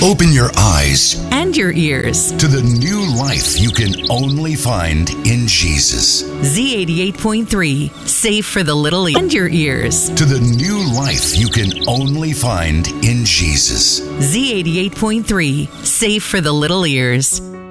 Open your eyes and your ears to the new life you can only find in Jesus. Z88.3, safe for the little and your ears. To the new life you can only find in Jesus. Z88.3, safe for the little ears.